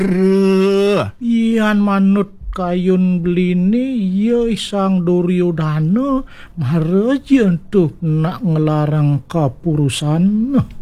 Ian manut kayun belini ye sang Duryodhana maharaja untuk nak ngelarang kepurusan.